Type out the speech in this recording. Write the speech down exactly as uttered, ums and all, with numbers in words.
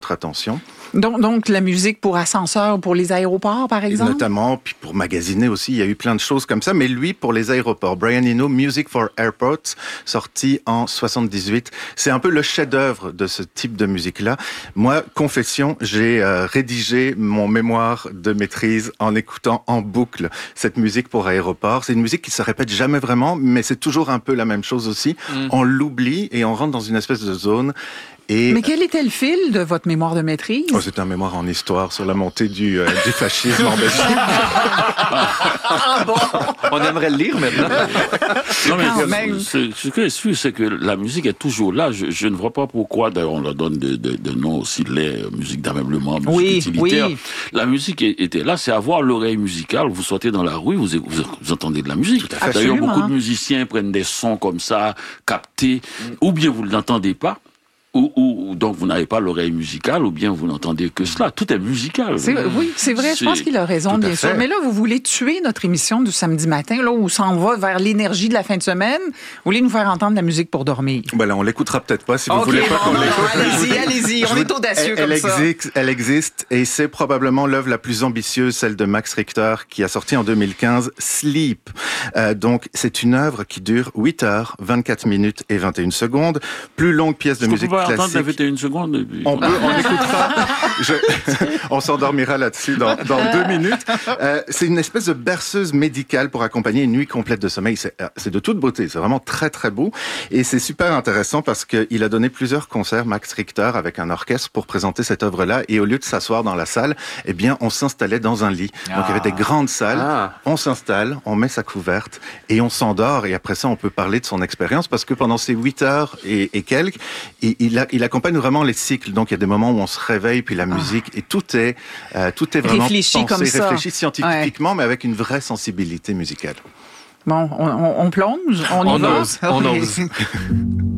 notre attention. Donc, donc la musique pour ascenseurs, pour les aéroports, par exemple? Et notamment, puis pour magasiner aussi, il y a eu plein de choses comme ça. Mais lui, pour les aéroports, Brian Eno, Music for Airports, sorti en soixante-dix-huit. C'est un peu le chef-d'œuvre de ce type de musique-là. Moi, confession, j'ai euh, rédigé mon mémoire de maîtrise en écoutant en boucle cette musique pour aéroports. C'est une musique qui se répète jamais vraiment, mais c'est toujours un peu la même chose aussi. Mm. On l'oublie et on rentre dans une espèce de zone. Et mais quel était le fil de votre mémoire de maîtrise? Oh, c'est un mémoire en histoire sur la montée du, euh, du fascisme en Belgique. Ah bon? On aimerait le lire maintenant. Non, mais ce, ce que je suis, c'est que la musique est toujours là. Je, je ne vois pas pourquoi, d'ailleurs, on leur donne des de, de noms aussi, les musiques d'ameublement, musique oui, utilitaire. Oui. La musique était là, c'est avoir l'oreille musicale. Vous sortez dans la rue, vous, vous, vous entendez de la musique. D'ailleurs, beaucoup de musiciens prennent des sons comme ça, captés, mm. ou bien vous ne l'entendez pas. Ou, ou donc vous n'avez pas l'oreille musicale, ou bien vous n'entendez que cela. Tout est musical. C'est, oui, c'est vrai. C'est, je pense qu'il a raison, bien sûr. Mais là, vous voulez tuer notre émission du samedi matin, là où ça en va vers l'énergie de la fin de semaine. Vous voulez nous faire entendre de la musique pour dormir? Ben là, on l'écoutera peut-être pas si vous okay, voulez pas bon, qu'on l'écoute. Allez-y, allez-y. On est audacieux elle, comme elle ça. Existe, elle existe et c'est probablement l'œuvre la plus ambitieuse, celle de Max Richter, qui a sorti en deux mille quinze, Sleep. Euh, donc, c'est une œuvre qui dure huit heures, vingt-quatre minutes et vingt et une secondes. Plus longue pièce de Est-ce musique classique. Seconde, on peut, on écoutera. Je, on s'endormira là-dessus dans, dans deux minutes. Euh, c'est une espèce de berceuse médicale pour accompagner une nuit complète de sommeil. C'est, c'est de toute beauté. C'est vraiment très, très beau. Et c'est super intéressant parce qu'il a donné plusieurs concerts, Max Richter, avec un orchestre pour présenter cette œuvre-là. Et au lieu de s'asseoir dans la salle, eh bien, on s'installait dans un lit. Ah. Donc, il y avait des grandes salles. Ah. On s'installe, on met sa couverte et on s'endort. Et après ça, on peut parler de son expérience parce que pendant ces huit heures et, et quelques, il, il, a, il accompagne vraiment les cycles. Donc, il y a des moments où on se réveille, puis la musique, ah. et tout est, euh, tout est vraiment réfléchi pensé, comme ça. réfléchi scientifiquement, ouais. mais avec une vraie sensibilité musicale. Bon, on, on, on plonge, on, on y va. ose, on ose.